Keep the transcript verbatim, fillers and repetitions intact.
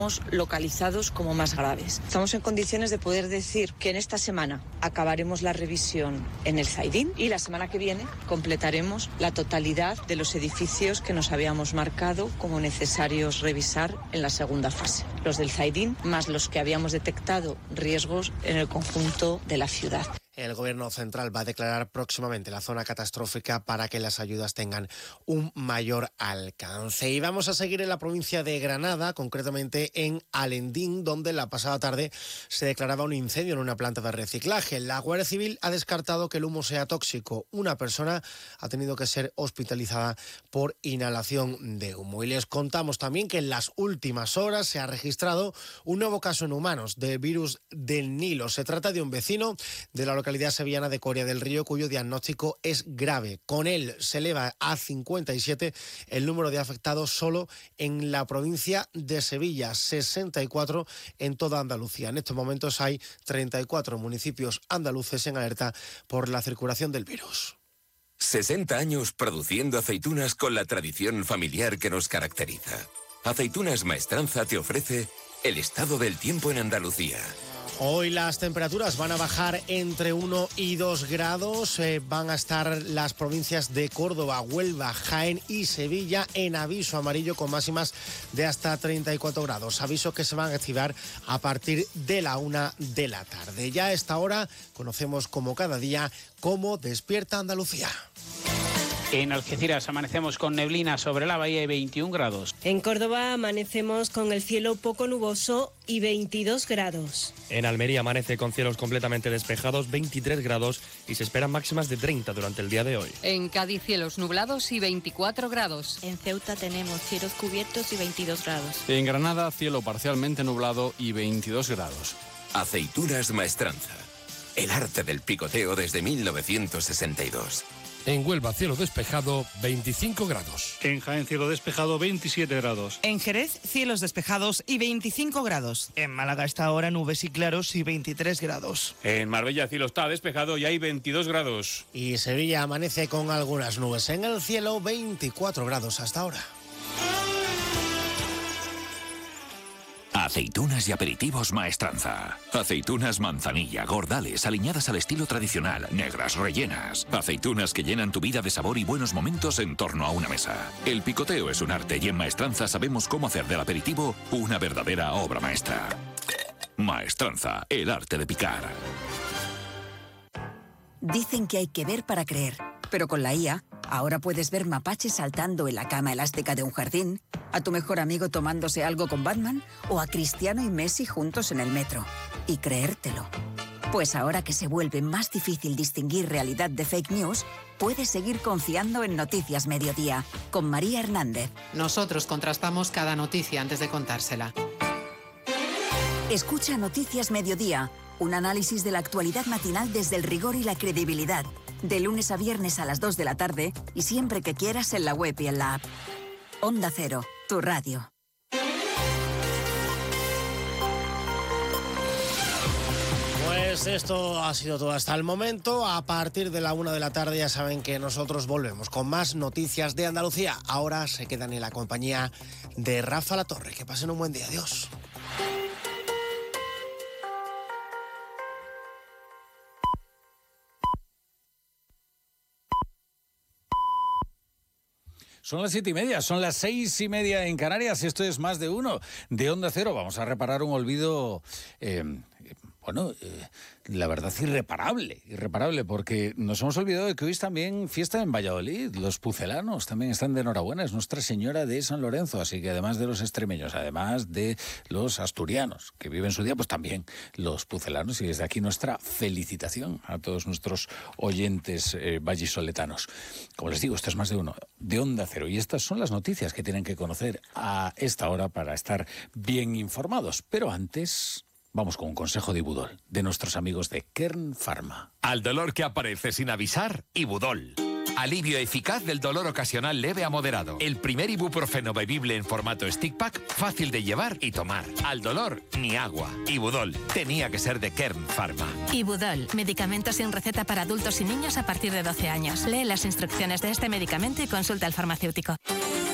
localizados como más graves. Estamos en condiciones de poder decir que en esta semana acabaremos la revisión en el Zaidín y la semana que viene completaremos la totalidad de los edificios que nos habíamos marcado como necesarios revisar en la segunda fase. Los del Zaidín más los que habíamos detectado riesgos en el conjunto de la ciudad. El Gobierno central va a declarar próximamente la zona catastrófica para que las ayudas tengan un mayor alcance. Y vamos a seguir en la provincia de Granada, concretamente en Alendín, donde la pasada tarde se declaraba un incendio en una planta de reciclaje. La Guardia Civil ha descartado que el humo sea tóxico. Una persona ha tenido que ser hospitalizada por inhalación de humo. Y les contamos también que en las últimas horas se ha registrado un nuevo caso en humanos de virus del Nilo. Se trata de un vecino de la localidad sevillana de Coria del Río, cuyo diagnóstico es grave. Con él se eleva a cincuenta y siete el número de afectados solo en la provincia de Sevilla, sesenta y cuatro en toda Andalucía. En estos momentos hay treinta y cuatro municipios andaluces en alerta por la circulación del virus. sesenta años produciendo aceitunas con la tradición familiar que nos caracteriza. Aceitunas Maestranza te ofrece el estado del tiempo en Andalucía. Hoy las temperaturas van a bajar entre uno y dos grados. Eh, van a estar las provincias de Córdoba, Huelva, Jaén y Sevilla en aviso amarillo con máximas de hasta treinta y cuatro grados. Avisos que se van a activar a partir de la una de la tarde. Ya a esta hora conocemos como cada día cómo despierta Andalucía. En Algeciras amanecemos con neblina sobre la bahía y veintiún grados. En Córdoba amanecemos con el cielo poco nuboso y veintidós grados. En Almería amanece con cielos completamente despejados, veintitrés grados, y se esperan máximas de treinta durante el día de hoy. En Cádiz cielos nublados y veinticuatro grados. En Ceuta tenemos cielos cubiertos y veintidós grados. En Granada cielo parcialmente nublado y veintidós grados. Aceitunas Maestranza. El arte del picoteo desde mil novecientos sesenta y dos. En Huelva, cielo despejado, veinticinco grados. En Jaén, cielo despejado, veintisiete grados. En Jerez, cielos despejados y veinticinco grados. En Málaga, esta hora, nubes y claros y veintitrés grados. En Marbella, cielo está despejado y hay veintidós grados. Y Sevilla amanece con algunas nubes en el cielo, veinticuatro grados hasta ahora. Aceitunas y aperitivos Maestranza. Aceitunas manzanilla, gordales, aliñadas al estilo tradicional, negras, rellenas. Aceitunas que llenan tu vida de sabor y buenos momentos en torno a una mesa. El picoteo es un arte y en Maestranza sabemos cómo hacer del aperitivo una verdadera obra maestra. Maestranza, el arte de picar. Dicen que hay que ver para creer, pero con la I A, ahora puedes ver mapaches saltando en la cama elástica de un jardín, a tu mejor amigo tomándose algo con Batman o a Cristiano y Messi juntos en el metro. Y creértelo. Pues ahora que se vuelve más difícil distinguir realidad de fake news, puedes seguir confiando en Noticias Mediodía, con María Hernández. Nosotros contrastamos cada noticia antes de contársela. Escucha Noticias Mediodía, un análisis de la actualidad matinal desde el rigor y la credibilidad. De lunes a viernes a las dos de la tarde y siempre que quieras en la web y en la app. Onda Cero, tu radio. Pues esto ha sido todo hasta el momento. A partir de la una de la tarde ya saben que nosotros volvemos con más noticias de Andalucía. Ahora se quedan en la compañía de Rafa La Torre. Que pasen un buen día. Adiós. Son las siete y media, son las seis y media en Canarias. Esto es Más de Uno de Onda Cero. Vamos a reparar un olvido, eh, bueno, eh, la verdad irreparable, irreparable, porque nos hemos olvidado de que hoy es también fiesta en Valladolid. Los pucelanos también están de enhorabuena. Es Nuestra Señora de San Lorenzo, así que además de los extremeños, además de los asturianos que viven su día, pues también los pucelanos. Y desde aquí nuestra felicitación a todos nuestros oyentes eh, vallisoletanos. Como les digo, esto es Más de Uno de Onda Cero. Y estas son las noticias que tienen que conocer a esta hora para estar bien informados. Pero antes, vamos con un consejo de Ibudol, de nuestros amigos de Kern Pharma. Al dolor que aparece sin avisar, Ibudol. Alivio eficaz del dolor ocasional leve a moderado. El primer ibuprofeno bebible en formato stick pack, fácil de llevar y tomar. Al dolor, ni agua. Ibudol. Tenía que ser de Kern Pharma. Ibudol. Medicamento sin receta para adultos y niños a partir de doce años. Lee las instrucciones de este medicamento y consulta al farmacéutico.